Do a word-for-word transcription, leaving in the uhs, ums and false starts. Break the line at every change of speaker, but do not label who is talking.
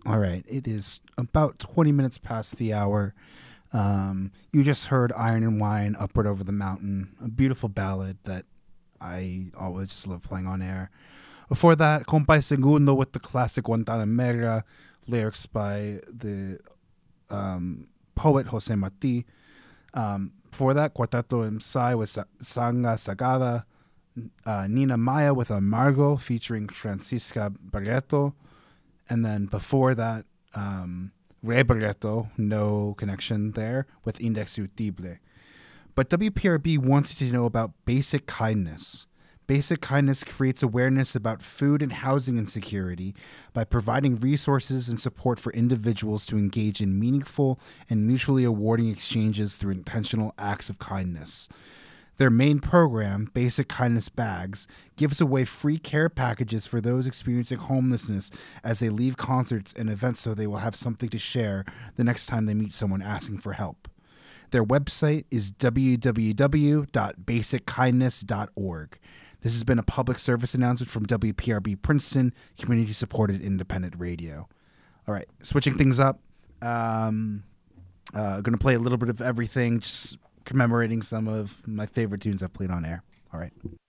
All right, it is about twenty minutes past the hour. Um, you just heard Iron and Wine, Upward Over the Mountain, a beautiful ballad that I always just love playing on air. Before that, Compay Segundo with the classic Guantanamera, lyrics by the um, poet Jose Marti. Um, before that, Cuarteto Imsai with Sa- Sanga Sagada, uh, Nina Maya with Amargo featuring Francisca Barreto. And then before that, um, Ray Barreto, no connection there, with Indexcutible. But W P R B wants you to know about basic kindness. Basic kindness creates awareness about food and housing insecurity by providing resources and support for individuals to engage in meaningful and mutually awarding exchanges through intentional acts of kindness. Their main program, Basic Kindness Bags, gives away free care packages for those experiencing homelessness as they leave concerts and events so they will have something to share the next time they meet someone asking for help. Their website is w w w dot basic kindness dot org. This has been a public service announcement from W P R B Princeton, community-supported independent radio. All right, switching things up. Um, uh, going to play a little bit of everything, just commemorating some of my favorite tunes I've played on air. All right.